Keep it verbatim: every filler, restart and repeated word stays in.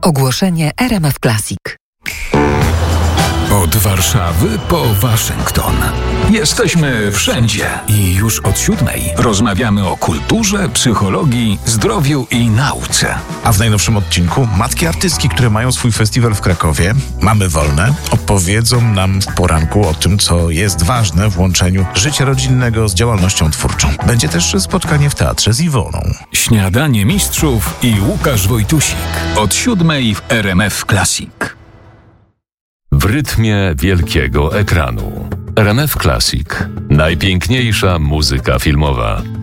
Ogłoszenie R M F Classic. Od Warszawy po Waszyngton. Jesteśmy wszędzie i już od siódmej rozmawiamy o kulturze, psychologii, zdrowiu i nauce. A w najnowszym odcinku matki artystki, które mają swój festiwal w Krakowie, Mamy Wolne, opowiedzą nam w poranku o tym, co jest ważne w łączeniu życia rodzinnego z działalnością twórczą. Będzie też spotkanie w teatrze z Iwoną. Śniadanie mistrzów i Łukasz Wojtusik. Od siódmej w R M F Classic. W rytmie wielkiego ekranu. R M F Classic. Najpiękniejsza muzyka filmowa.